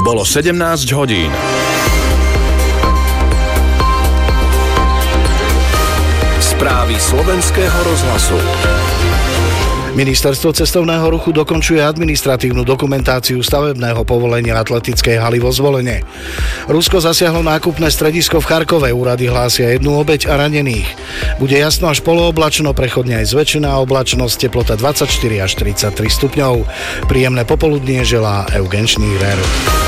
Bolo 17 hodín. Správy slovenského rozhlasu. Ministerstvo cestovného ruchu dokončuje administratívnu dokumentáciu stavebného povolenia atletickej haly vo Zvolene. Rusko zasiahlo nákupné stredisko v Charkove, úrady hlásia 1 obeť a ranených. Bude jasno až polooblačno, prechodne aj zväčšená oblačnosť, teplota 24 až 33 stupňov. Príjemné popoludnie želá Eugen Schneider.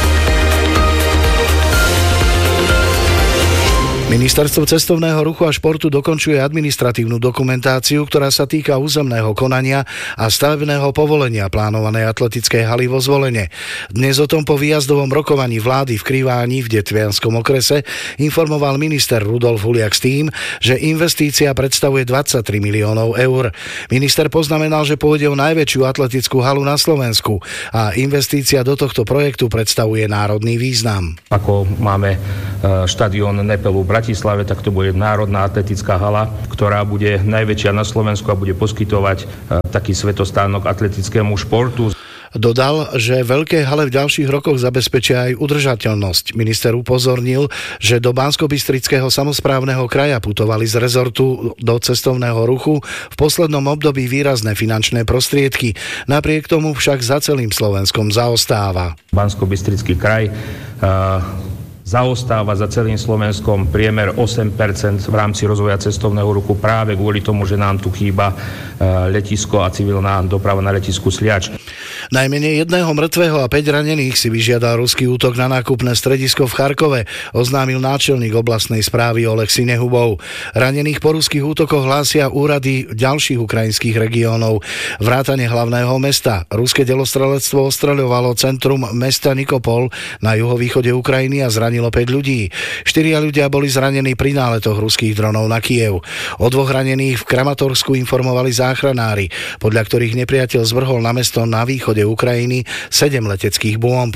Ministerstvo cestovného ruchu a športu dokončuje administratívnu dokumentáciu, ktorá sa týka územného konania a stavebného povolenia plánovanej atletickej haly vo Zvolene. Dnes o tom po výjazdovom rokovaní vlády v Kriváni v Detvianskom okrese informoval minister Rudolf Huliak s tým, že investícia predstavuje 23 miliónov eur. Minister poznamenal, že pôjde o najväčšiu atletickú halu na Slovensku a investícia do tohto projektu predstavuje národný význam. Ako máme štadión Nepelu v Bratislave, tak to bude národná atletická hala, ktorá bude najväčšia na Slovensku a bude poskytovať taký svetostánok atletickému športu. Dodal, že veľké hale v ďalších rokoch zabezpečia aj udržateľnosť. Minister upozornil, že do Banskobystrického samosprávneho kraja putovali z rezortu do cestovného ruchu v poslednom období výrazné finančné prostriedky. Napriek tomu však za celým Slovenskom zaostáva. Banskobystrický kraj zaostáva za celým Slovenskom priemer 8% v rámci rozvoja cestovného ruchu práve kvôli tomu, že nám tu chýba letisko a civilná doprava na letisku Sliač. Najmenej 1 mŕtvého a 5 ranených si vyžiadal ruský útok na nákupné stredisko v Charkove, oznámil náčelník oblastnej správy Oleksij Nehubov. Ranených po ruských útokoch hlásia úrady ďalších ukrajinských regiónov, vrátane hlavného mesta. Ruské delostrelectvo ostreľovalo centrum mesta Nikopol na juhovýchode Ukrajiny a zranilo 5 ľudí. 4 ľudia boli zranení pri náletoch ruských dronov na Kyjev. O 2 ranených v Kramatorsku informovali záchranári, podľa ktorých nepriateľ zvrhol na mesto na východe Ukrajiny 7 leteckých bomb.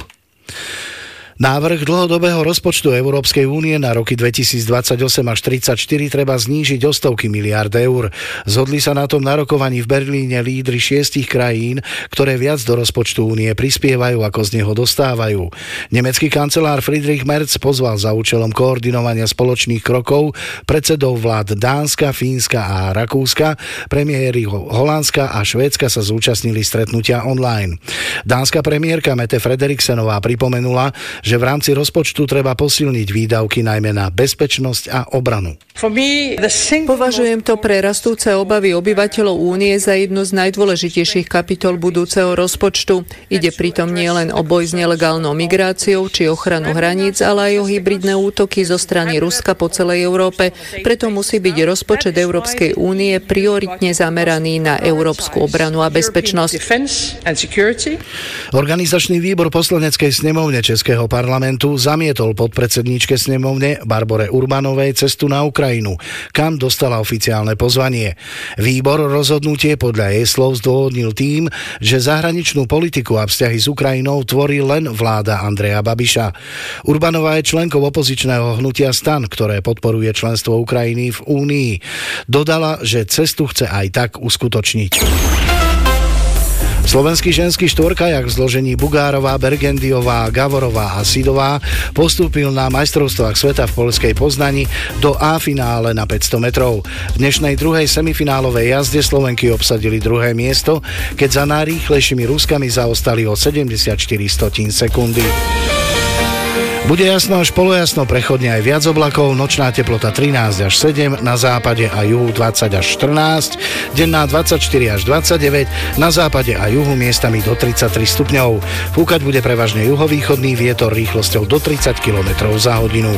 Návrh dlhodobého rozpočtu Európskej únie na roky 2028 až 2034 treba znížiť o stovky miliárd eur. Zhodli sa na tom na rokovaní v Berlíne lídri 6 krajín, ktoré viac do rozpočtu únie prispievajú, ako z neho dostávajú. Nemecký kancelár Friedrich Merz pozval za účelom koordinovania spoločných krokov predsedov vlád Dánska, Fínska a Rakúska. Premiéry Holandska a Švédska sa zúčastnili stretnutia online. Dánska premiérka Mette Frederiksenová pripomenula, že v rámci rozpočtu treba posilniť výdavky najmä na bezpečnosť a obranu. Považujem to pre rastúce obavy obyvateľov únie za jednu z najdôležitejších kapitol budúceho rozpočtu. Ide pritom nielen o boj s nelegálnou migráciou či ochranu hraníc, ale aj o hybridné útoky zo strany Ruska po celej Európe. Preto musí byť rozpočet Európskej únie prioritne zameraný na európsku obranu a bezpečnosť. Organizačný výbor Poslaneckej snemovne Českého parlamentu zamietol podpredsedníčke snemovne Barbore Urbanovej cestu na Ukrajinu, kam dostala oficiálne pozvanie. Výbor rozhodnutie podľa jej slov zdôvodnil tým, že zahraničnú politiku a vzťahy s Ukrajinou tvorí len vláda Andreja Babiša. Urbanová je členkou opozičného hnutia STAN, ktoré podporuje členstvo Ukrajiny v Únii. Dodala, že cestu chce aj tak uskutočniť. Slovenský ženský štvorkajak v zložení Bugárová, Bergendiová, Gavorová a Sidová postúpil na majstrovstvách sveta v poľskej Poznani do A finále na 500 metrov. V dnešnej druhej semifinálovej jazde Slovenky obsadili druhé miesto, keď za najrýchlejšími Ruskami zaostali o 74 sekundy. Bude jasno až polojasno, prechodne aj viac oblakov, nočná teplota 13 až 7, na západe a juhu 20 až 14, denná 24 až 29, na západe a juhu miestami do 33 stupňov. Fúkať bude prevažne juhovýchodný vietor rýchlosťou do 30 km za hodinu.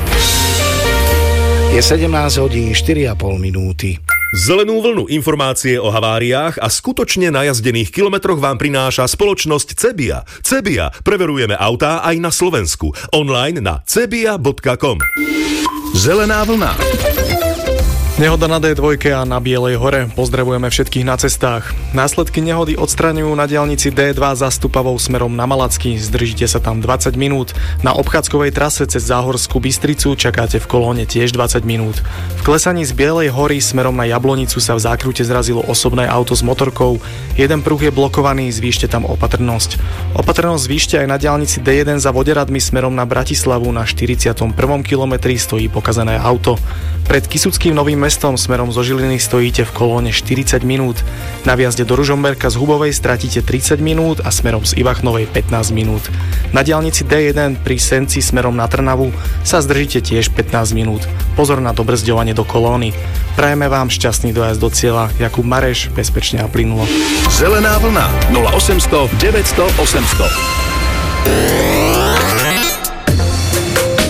Je 17 hodín 4,5 minúty. Zelenú vlnu informácie o haváriách a skutočne najazdených kilometroch vám prináša spoločnosť Cebia. Cebia, preverujeme autá aj na Slovensku. Online na cebia.com. Zelená vlna. Nehoda na D2 a na Bielej hore. Pozdravujeme všetkých na cestách. Následky nehody odstraňujú na diaľnici D2 za Stupavou smerom na Malacky. Zdržíte sa tam 20 minút. Na obchádzkovej trase cez Záhorskú Bystricu čakáte v kolóne tiež 20 minút. V klesaní z Bielej hory smerom na Jablonicu sa v zákrute zrazilo osobné auto s motorkou. Jeden pruh je blokovaný, zvýšte tam opatrnosť. Opatrnosť zvýšte aj na diaľnici D1 za Voderadmi smerom na Bratislavu. Na 41. kilometri stojí pokazané auto. Pred Kysuckým Novým Mestom smerom zo Žiliny stojíte v kolóne 40 minút. Na viazde do Ružomberka z Hubovej stratíte 30 minút a smerom z Ivachnovej 15 minút. Na diaľnici D1 pri Senci smerom na Trnavu sa zdržíte tiež 15 minút. Pozor na dobrzďovanie do kolóny. Prajeme vám šťastný dojazd do cieľa. Jakub Mareš, bezpečne a plynulo. Zelená vlna 0800 900 800.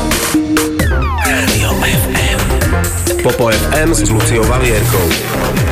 Popo FM s Luciou Valierkou.